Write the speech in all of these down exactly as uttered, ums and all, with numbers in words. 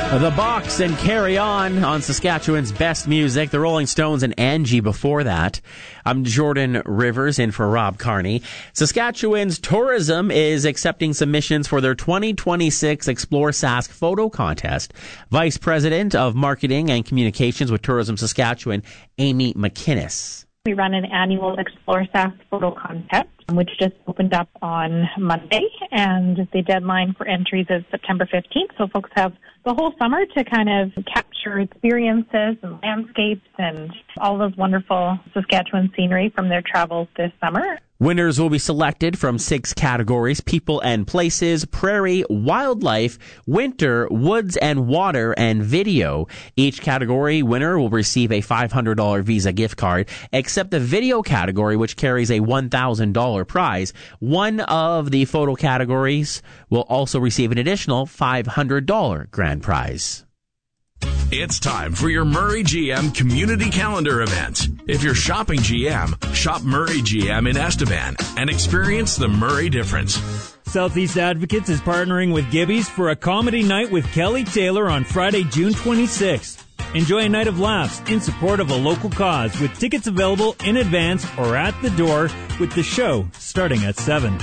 The Box and Carry On on Saskatchewan's best music. The Rolling Stones and Angie before that. I'm Jordan Rivers in for Rob Carney. Saskatchewan's tourism is accepting submissions for their twenty twenty-six Explore Sask photo contest. Vice President of Marketing and Communications with Tourism Saskatchewan, Amy McInnes. We run an annual Explore Sask photo contest, which just opened up on Monday, and the deadline for entries is September fifteenth, so folks have the whole summer to kind of capture experiences and landscapes and all those wonderful Saskatchewan scenery from their travels this summer. Winners will be selected from six categories: people and places, prairie, wildlife, winter, woods and water, and video. Each category winner will receive a five hundred dollars Visa gift card, except the video category, which carries a one thousand dollars prize. One of the photo categories will also receive an additional five hundred dollars grand prize. It's time for your Murray G M Community Calendar event. If you're shopping G M, shop Murray G M in Estevan and experience the Murray difference. Southeast Advocates is partnering with Gibby's for a comedy night with Kelly Taylor on Friday, June twenty-sixth. Enjoy a night of laughs in support of a local cause with tickets available in advance or at the door, with the show starting at seven.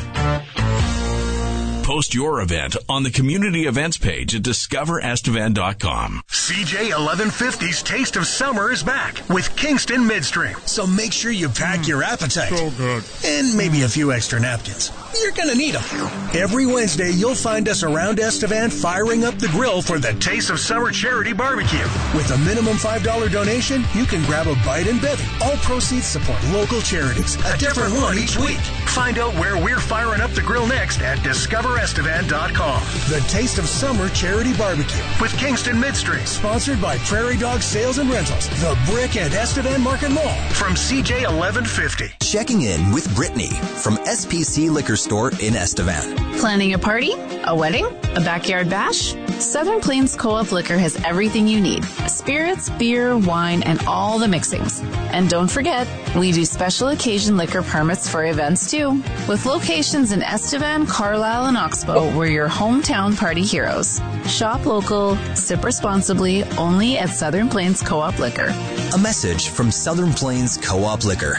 Post your event on the community events page at discover estevan dot com. C J eleven fifty's Taste of Summer is back with Kingston Midstream. So make sure you pack mm, your appetite. So good. And maybe a few extra napkins. You're going to need them. Every Wednesday, you'll find us around Estevan firing up the grill for the Taste of Summer Charity Barbecue. With a minimum five dollars donation, you can grab a bite and bevy. All proceeds support local charities. A, a different one each week. Find out where we're firing up the grill next at discover estevan dot com. The Taste of Summer Charity Barbecue with Kingston Midstream. Sponsored by Prairie Dog Sales and Rentals, the Brick and Estevan Market Mall. From C J eleven fifty. Checking in with Brittany from S P C Liquor Store in Estevan. Planning a party? A wedding? A backyard bash? Southern Plains Co-op Liquor has everything you need. Spirits, beer, wine, and all the mixings. And don't forget, we do special occasion liquor permits for events too. With locations in Estevan, Carlisle, and Oxbow, we're your hometown party heroes. Shop local, sip responsibly, only at Southern Plains Co-op Liquor. A message from Southern Plains Co-op Liquor.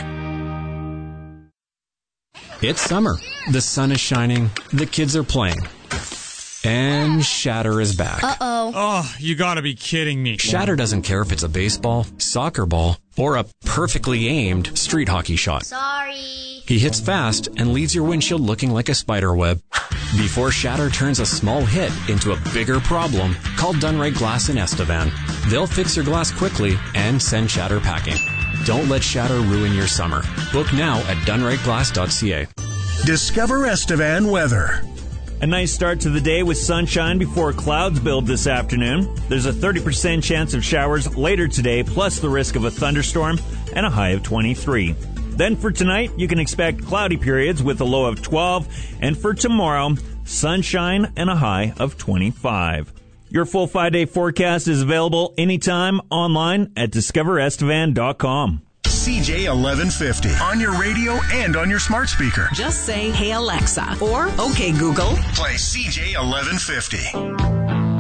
It's summer. The sun is shining. The kids are playing. And Shatter is back. Uh-oh. Oh, you gotta be kidding me. Shatter doesn't care if it's a baseball, soccer ball, or a perfectly aimed street hockey shot. Sorry. He hits fast and leaves your windshield looking like a spider web. Before Shatter turns a small hit into a bigger problem, call Dunright Glass in Estevan. They'll fix your glass quickly and send Shatter packing. Don't let Shatter ruin your summer. Book now at dunright glass dot c a. Discover Estevan weather. A nice start to the day with sunshine before clouds build this afternoon. There's a thirty percent chance of showers later today, plus the risk of a thunderstorm and a high of twenty-three. Then for tonight, you can expect cloudy periods with a low of twelve. And for tomorrow, sunshine and a high of twenty-five. Your full five-day forecast is available anytime online at discover estevan dot com. C J eleven fifty on your radio and on your smart speaker. Just say, "Hey Alexa," or "Okay Google." Play C J eleven fifty.